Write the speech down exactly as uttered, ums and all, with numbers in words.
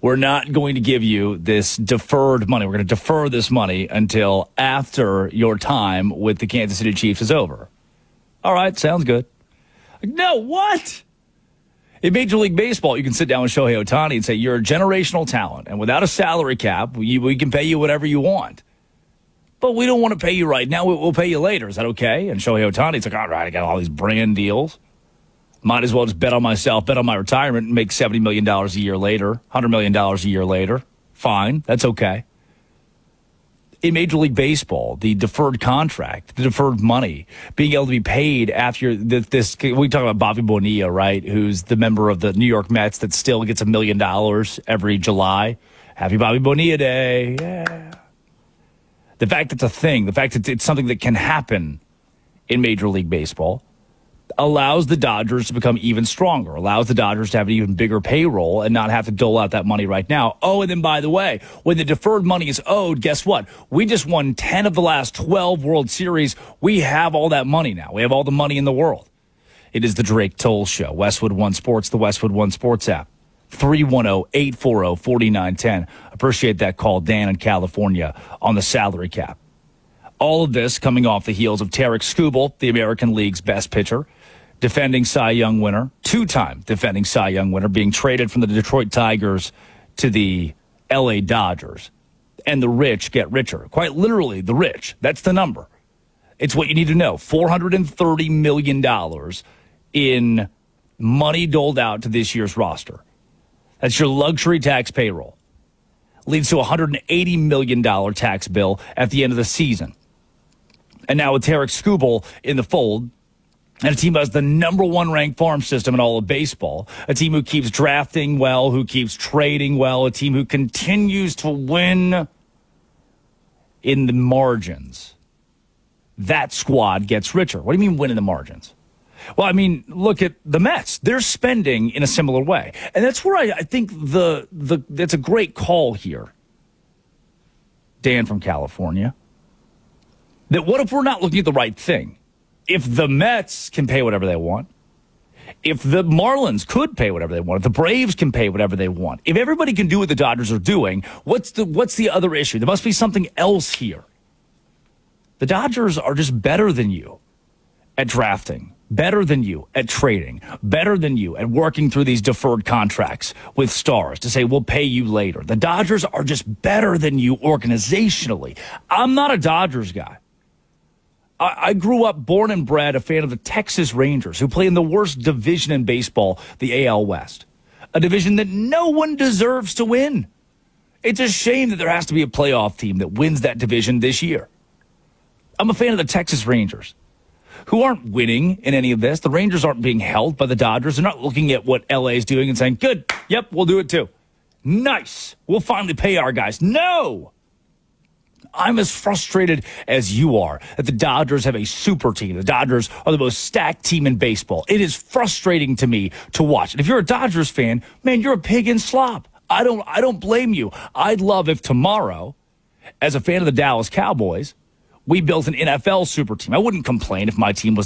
we're not going to give you this deferred money. We're going to defer this money until after your time with the Kansas City Chiefs is over. All right, sounds good. No, what? In Major League Baseball, you can sit down with Shohei Ohtani and say, you're a generational talent, and without a salary cap, we, we can pay you whatever you want. But we don't want to pay you right now. We'll pay you later. Is that okay? And Shohei Ohtani's like, all right, I got all these brand deals. Might as well just bet on myself, bet on my retirement, and make seventy million dollars a year later, one hundred million dollars a year later. Fine. That's okay. In Major League Baseball, the deferred contract, the deferred money, being able to be paid after this, we talk about Bobby Bonilla, right, who's the member of the New York Mets that still gets a million dollars every July. Happy Bobby Bonilla Day. Yeah. The fact that it's a thing, the fact that it's something that can happen in Major League Baseball allows the Dodgers to become even stronger, allows the Dodgers to have an even bigger payroll and not have to dole out that money right now. Oh, and then by the way, when the deferred money is owed, guess what? We just won ten of the last twelve World Series. We have all that money now. We have all the money in the world. It is the Drake Toll Show. Westwood One Sports, the Westwood One Sports app. three one zero, eight four zero, four nine one zero. Appreciate that call, Dan in California, on the salary cap. All of this coming off the heels of Tarik Skubal, the American League's best pitcher, defending Cy Young winner, two-time defending Cy Young winner, being traded from the Detroit Tigers to the L A Dodgers. And the rich get richer. Quite literally, the rich. That's the number. It's what you need to know. four hundred thirty million dollars in money doled out to this year's roster. That's your luxury tax payroll. Leads to a one hundred eighty million dollars tax bill at the end of the season. And now with Tarik Skubal in the fold, and a team that has the number one ranked farm system in all of baseball, a team who keeps drafting well, who keeps trading well, a team who continues to win in the margins. That squad gets richer. What do you mean win in the margins? Well, I mean, look at the Mets. They're spending in a similar way. And that's where I, I think the the that's a great call here. Dan from California. That what if we're not looking at the right thing? If the Mets can pay whatever they want, if the Marlins could pay whatever they want, if the Braves can pay whatever they want, if everybody can do what the Dodgers are doing, what's the what's the other issue? There must be something else here. The Dodgers are just better than you at drafting, better than you at trading, better than you at working through these deferred contracts with stars to say, we'll pay you later. The Dodgers are just better than you organizationally. I'm not a Dodgers guy. I grew up born and bred a fan of the Texas Rangers, who play in the worst division in baseball, the A L West, a division that no one deserves to win. It's a shame that there has to be a playoff team that wins that division this year. I'm a fan of the Texas Rangers, who aren't winning in any of this. The Rangers aren't being held by the Dodgers. They're not looking at what L A is doing and saying, good, yep, we'll do it too. Nice, we'll finally pay our guys. No! I'm as frustrated as you are that the Dodgers have a super team. The Dodgers are the most stacked team in baseball. It is frustrating to me to watch. And if you're a Dodgers fan, man, you're a pig in slop. I don't, I don't blame you. I'd love if tomorrow, as a fan of the Dallas Cowboys, we built an N F L super team. I wouldn't complain if my team was